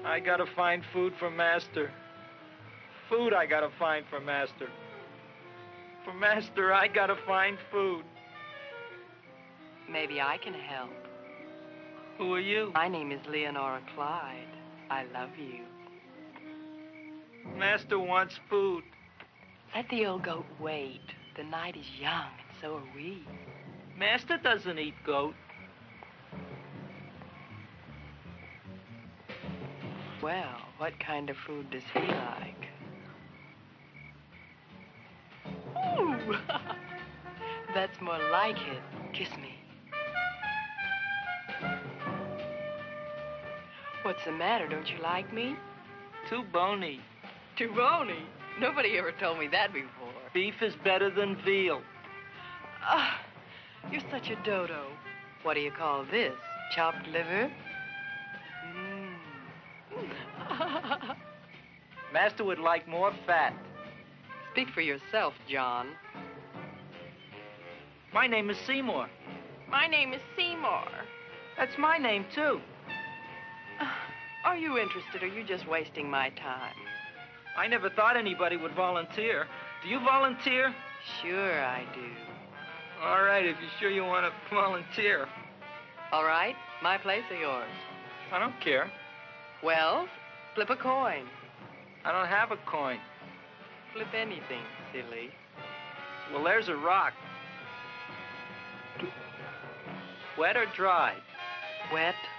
I gotta find food for Master. Food I gotta find for Master. For Master, I gotta find food. Maybe I can help. Who are you? My name is Leonora Clyde. I love you. Master wants food. Let the old goat wait. The night is young, and so are we. Master doesn't eat goat. Well, what kind of food does he like? Ooh! That's more like it. Kiss me. What's the matter? Don't you like me? Too bony. Too bony? Nobody ever told me that before. Beef is better than veal. Ah, you're such a dodo. What do you call this? Chopped liver? Master would like more fat. Speak for yourself, John. My name is Seymour. My name is Seymour. That's my name, too. Are you interested, or are you just wasting my time? I never thought anybody would volunteer. Do you volunteer? Sure I do. All right, if you're sure you want to volunteer. All right, my place or yours? I don't care. Well, flip a coin. I don't have a coin. Flip anything, silly. Well, there's a rock. Wet or dry? Wet.